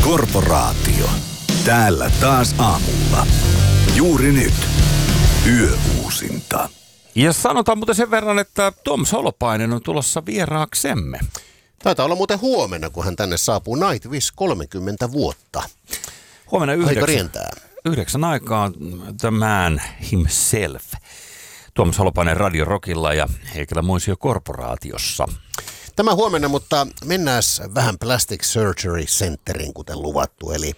Korporaatio. Täällä taas aamulla. Juuri nyt. Yöuusinta. Ja sanotaan muuten sen verran, että Tom Holopainen on tulossa vieraaksemme. Taitaa olla muuten huomenna, kun hän tänne saapuu. Nightwish 30 vuotta. Huomenna 9 aikaan the man himself. Tuomas Holopainen Radio Rockilla ja Heikelä Moisio Korporaatiossa. Tämä huomenna, mutta mennään vähän Plastic Surgery Centeriin, kuten luvattu. Eli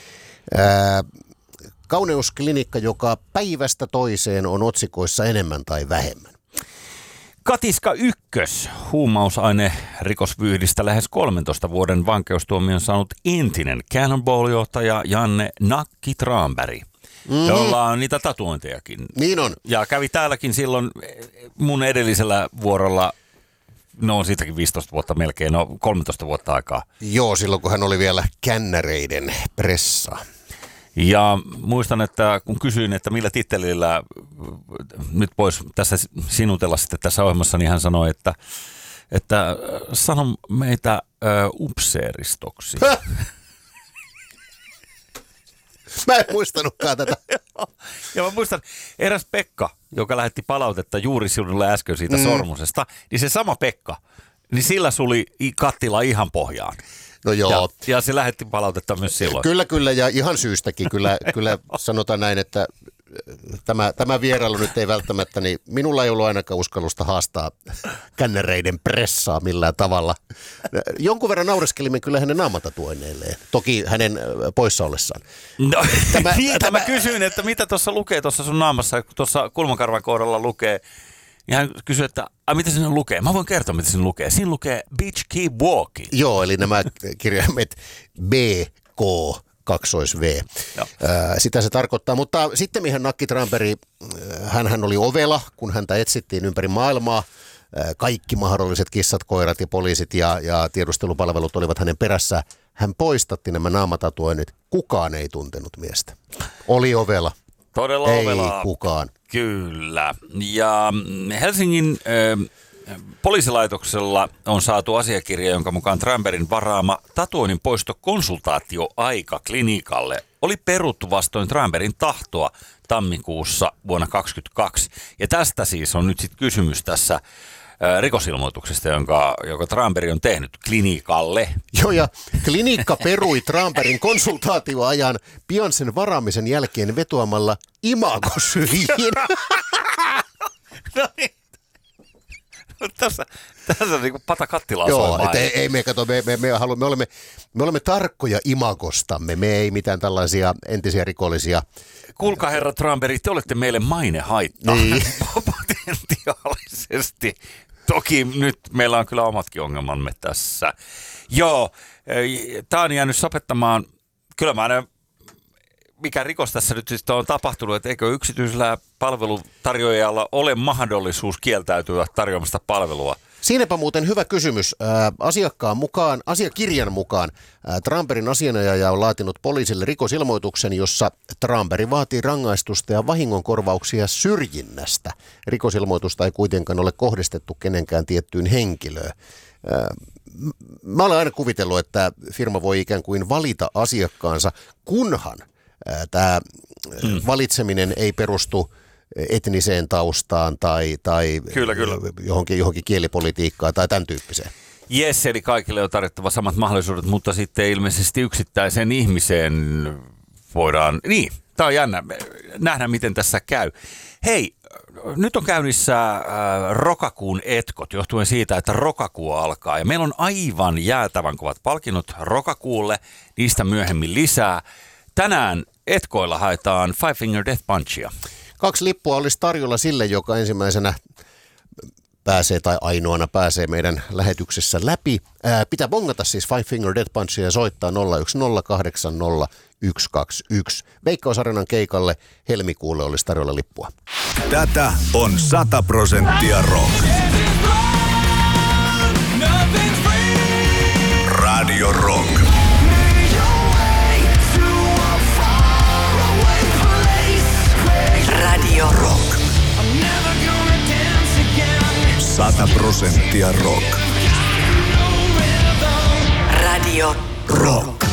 kauneusklinikka, joka päivästä toiseen on otsikoissa enemmän tai vähemmän. Katiska 1, huumausaine rikosvyyhdistä lähes 13 vuoden vankeustuomion saanut entinen Cannonball-johtaja Janne Nakki Tranberg, jolla on niitä tatuointejakin. Niin on. Ja kävi täälläkin silloin mun edellisellä vuorolla, no siitäkin 15 vuotta melkein, 13 vuotta aikaa. Joo, silloin kun hän oli vielä kännäreiden pressa. Ja muistan, että kun kysyin, että millä tittelillä nyt voisi tässä sinutella sitten tässä ohjelmassa, niin hän sanoi, että sano meitä upseeristoksi. Mä en muistanutkaan tätä. Ja mä muistan, eräs Pekka, joka lähetti palautetta juuri sinulle äsken siitä sormusesta, niin se sama Pekka, niin sillä suli kattila ihan pohjaan. No joo. Ja se lähetti palautetta myös silloin. Kyllä, ja ihan syystäkin. Kyllä sanotaan näin, että tämä vierailu nyt ei välttämättä, niin minulla ei ollut ainakaan uskallusta haastaa kännäreiden pressaa millään tavalla. Jonkun verran naureskelimme kyllä hänen naamatatuoinneilleen, toki hänen poissa ollessaan. No, mä kysyin, että mitä tuossa lukee tuossa sun naamassa, kun tuossa kulmakarvan kohdalla lukee. Ja hän kysyi, että mitä siinä lukee? Mä voin kertoa, mitä siinä lukee. Siinä lukee Bitch Keep Walking. Joo, eli nämä kirjaimet B, K, 2V. Sitä se tarkoittaa. Mutta sitten mihin Nakki Tranberg, hän oli ovela, kun häntä etsittiin ympäri maailmaa. Kaikki mahdolliset kissat, koirat ja poliisit ja tiedustelupalvelut olivat hänen perässä. Hän poistatti nämä naamatatuoinnit. Kukaan ei tuntenut miestä. Oli ovela. Todella ovela. Ei kukaan. Kyllä. Ja Helsingin poliisilaitoksella on saatu asiakirja, jonka mukaan Tranbergin varaama tatuoinnin poistokonsultaatioaika klinikalle oli peruttu vastoin Tranbergin tahtoa tammikuussa vuonna 2022. Ja tästä siis on nyt sitten kysymys tässä rikosilmoituksesta, jonka Tranberg on tehnyt klinikalle. Joo, ja klinikka perui Tranbergin konsultaatioajan pian sen varaamisen jälkeen vetoamalla imagosyihin. No niin. Tässä on niin kuin pata kattilaa Joo, soimaan. ei me kato, me olemme tarkkoja imagostamme, me ei mitään tällaisia entisiä rikollisia. Kuulkaa herra Tranberg, te olette meille mainehaittaa niin. Potentiaalisesti. Toki nyt meillä on kyllä omatkin ongelmamme tässä. Joo, tämä on jäänyt sopettamaan. Kyllä mä aina, mikä rikos tässä nyt siis on tapahtunut, että eikö yksityisellä palvelutarjoajalla ole mahdollisuus kieltäytyä tarjoamasta palvelua? Siinäpä muuten hyvä kysymys. Asiakirjan mukaan Tranbergin asianajaja on laatinut poliisille rikosilmoituksen, jossa Tranberg vaatii rangaistusta ja vahingonkorvauksia syrjinnästä. Rikosilmoitusta ei kuitenkaan ole kohdistettu kenenkään tiettyyn henkilöön. Mä olen aina kuvitellut, että firma voi ikään kuin valita asiakkaansa, kunhan tämä valitseminen ei perustu etniseen taustaan tai kyllä. johonkin kielipolitiikkaan tai tämän tyyppiseen. Jes, eli kaikille on tarjottava samat mahdollisuudet, mutta sitten ilmeisesti yksittäiseen ihmiseen voidaan, niin, tämä on jännä, nähdään miten tässä käy. Hei, nyt on käynnissä Rokakuun etkot johtuen siitä, että Rokakuu alkaa ja meillä on aivan jäätävän kovat palkinnot Rokakuulle, niistä myöhemmin lisää. Tänään etkoilla haetaan Five Finger Death Punchia. 2 lippua olisi tarjolla sille, joka ensimmäisenä pääsee tai ainoana pääsee meidän lähetyksessä läpi. Pitää bongata siis Five Finger Death Punchia ja soittaa 010800121. Veikkaus-areenan keikalle helmikuulle olisi tarjolla lippua. Tätä on 100% rock. Radio Rock. Radio Rock. 100% rock. Radio Rock.